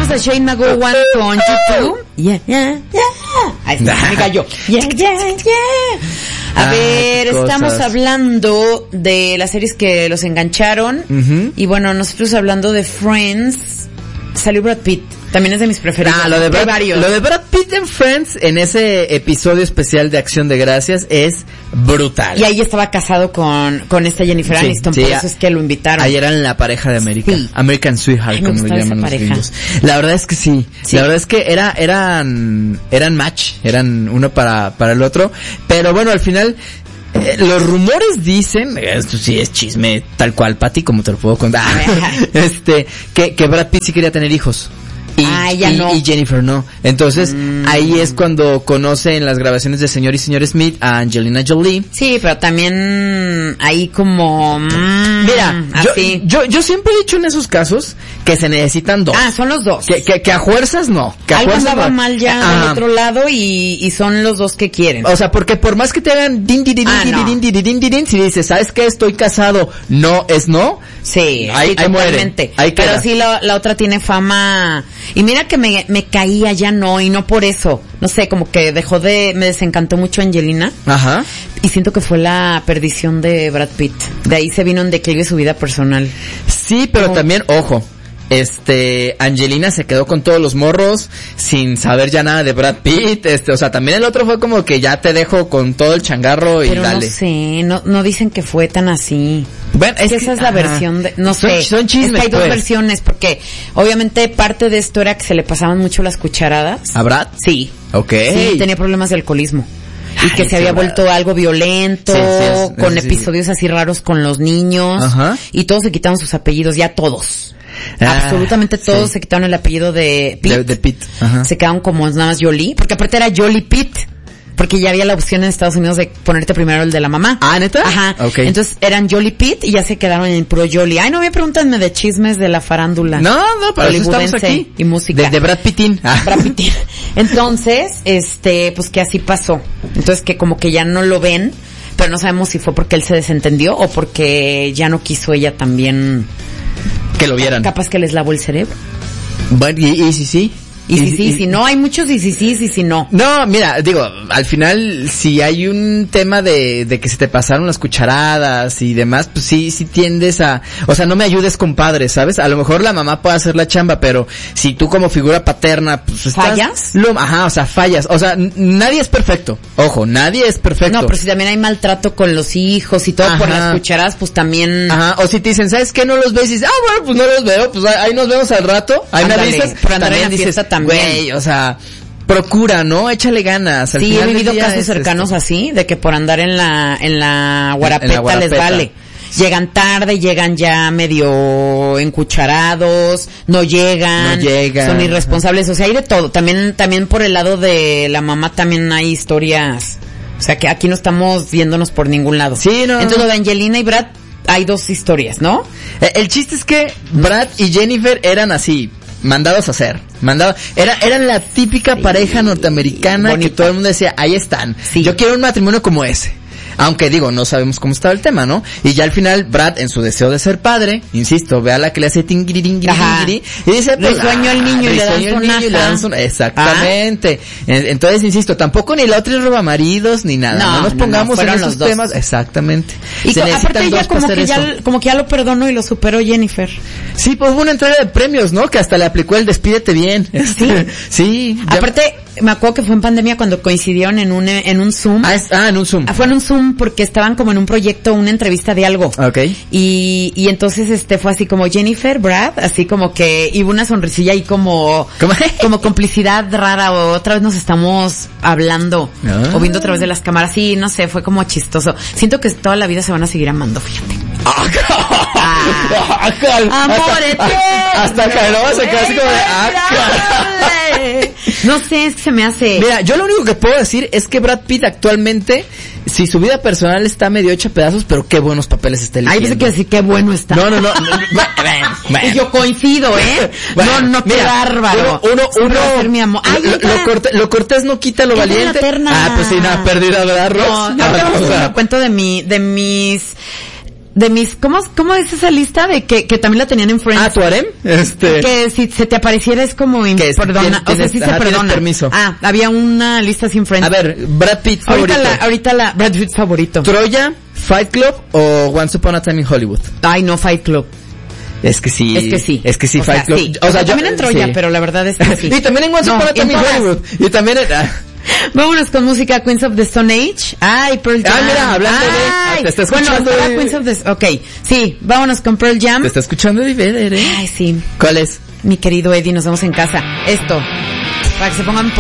escuchamos a Shane McGowan con YouTube. Yeah. Ahí está, me cayó. Yeah. A ver, estamos hablando de las series que los engancharon. Uh-huh. Y bueno, nosotros hablando de Friends, salió Brad Pitt. También es de mis preferidos. Lo de Brad Pitt en Friends, en ese episodio especial de Acción de Gracias, es brutal. Y ahí estaba casado con esta Jennifer Aniston, por eso es que lo invitaron. Ahí eran la pareja de América. Sí. American Sweetheart, como le llaman los gringos. La verdad es que sí. La verdad es que eran match, eran uno para el otro. Pero bueno, al final, los rumores dicen, esto sí es chisme tal cual, Patty, como te lo puedo contar, que Brad Pitt sí quería tener hijos. Y Jennifer no. Entonces, ahí es cuando conoce en las grabaciones de Señor y Señor Smith a Angelina Jolie. Sí, pero también ahí como... mira, yo siempre he dicho en esos casos que se necesitan dos. Son los dos. Que a fuerzas no. Que a algo fuerzas andaba mal ya del otro lado y son los dos que quieren. O sea, porque por más que te hagan si dices, ¿sabes qué? Estoy casado, no es no. Sí, ahí totalmente. Pero sí, la otra tiene fama... Y mira que me caía, ya no, y no por eso. No sé, como que me desencantó mucho Angelina. Ajá. Y siento que fue la perdición de Brad Pitt. De ahí se vino en declive su vida personal. Sí, pero también, ojo, Angelina se quedó con todos los morros sin saber ya nada de Brad Pitt, o sea, también el otro fue como que ya te dejo con todo el changarro y pero dale. No sé, no dicen que fue tan así. Bueno, esa es la versión de, no sé. Son chismes, es que hay dos versiones, porque obviamente parte de esto era que se le pasaban mucho las cucharadas. ¿A Brad? Sí. Okay. Sí, tenía problemas de alcoholismo. Y que se había vuelto algo violento, con episodios así raros con los niños. Ajá. Y todos se quitaron sus apellidos, ya todos. Absolutamente todos se quitaron el apellido de Pitt. De Pitt. Ajá. Se quedaron como nada más Jolie, porque aparte era Jolie Pitt. Porque ya había la opción en Estados Unidos de ponerte primero el de la mamá. ¿Neta? Ajá. Okay. Entonces eran Jolie Pitt y ya se quedaron en puro Jolie. Ay, no me pregúntenme de chismes de la farándula. No, para eso estamos aquí. Y música. De Brad Pittín. Brad Pittín. Entonces, pues que así pasó. Entonces que como que ya no lo ven, pero no sabemos si fue porque él se desentendió o porque ya no quiso ella también que lo vieran. Capaz que les lavó el cerebro. Bueno, y sí. Y si no, hay muchos y si no. No, mira, digo, al final, si hay un tema de que se te pasaron las cucharadas y demás, pues sí tiendes a, o sea, no me ayudes, compadre, ¿sabes? A lo mejor la mamá puede hacer la chamba, pero si tú como figura paterna, pues ¿fallas? Fallas. O sea, nadie es perfecto. Ojo, nadie es perfecto. No, pero si también hay maltrato con los hijos y todo por las cucharadas, pues también. O si te dicen, ¿sabes qué? No los ves y dices, bueno, pues no los veo, pues ahí nos vemos al rato. Ahí me avisas. Por andar en la fiesta también. Güey, o sea, procura, ¿no? Échale ganas. Al final he vivido casos cercanos así, de que por andar en la guarapeta les vale. Llegan tarde, llegan ya medio encucharados, no llegan, son irresponsables, o sea, hay de todo. También por el lado de la mamá también hay historias, o sea, que aquí no estamos viéndonos por ningún lado. Sí, no. Entonces lo de Angelina y Brad, hay dos historias, ¿no? El chiste es que Brad y Jennifer eran así, mandados a hacer. Eran la típica pareja norteamericana bonita, que todo el mundo decía, ahí están. Sí. Yo quiero un matrimonio como ese. Aunque digo, no sabemos cómo estaba el tema, ¿no? Y ya al final, Brad, en su deseo de ser padre, insisto, ve a la que le hace tingiri, y dice, pues, risueño al niño y le dan sonaja. Exactamente. Entonces, insisto, tampoco ni la otra es roba maridos, ni nada. No nos pongamos en esos temas. Exactamente. Y aparte ella como que ya lo perdonó y lo superó Jennifer. Sí, pues hubo una entrega de premios, ¿no? Que hasta le aplicó el despídete bien. Sí. Sí. Aparte, me acuerdo que fue en pandemia cuando coincidieron en un Zoom. En un Zoom. Fue en un Zoom porque estaban como en un proyecto, una entrevista de algo. Okay. Y entonces fue así como Jennifer, Brad, así como que iba una sonrisilla y como complicidad rara, o otra vez nos estamos hablando o viendo a través de las cámaras. Sí, no sé, fue como chistoso. Siento que toda la vida se van a seguir amando, fíjate. Amor eterno. Hasta Caroba se quedó así como de no sé, es que se me hace. Mira, yo lo único que puedo decir es que Brad Pitt actualmente, si su vida personal está medio hecha a pedazos, pero qué buenos papeles está eligiendo. Ay, pensé que decir qué bueno está. No. Y yo coincido, No, qué bárbaro. Uno, lo cortés no quita lo valiente. Pues sí, nada, perdida, ¿verdad, Ross? No, cuento de mis ¿cómo es esa lista de que también la tenían en Friends? Ah, ¿tu harem? Que si se te apareciera es como perdona, o sea, sí se perdona. Permiso. Había una lista sin Friends. A ver, Brad Pitt favorito. Ahorita la Brad Pitt favorito. ¿Troya, Fight Club o Once Upon a Time in Hollywood? Ay, no, Fight Club. Es que sí, Fight Club. Sí. O sea, también en Troya, pero la verdad es que sí. Y también en Once Upon a Time in Hollywood. Y también Vámonos con música Queens of the Stone Age. Ay, Pearl Jam. Mira, hablando te está escuchando. Bueno, Queens of the... Okay, sí, vámonos con Pearl Jam. Te está escuchando Eddie. Ay, sí. ¿Cuál es? Mi querido Eddie, nos vemos en casa. Esto, para que se pongan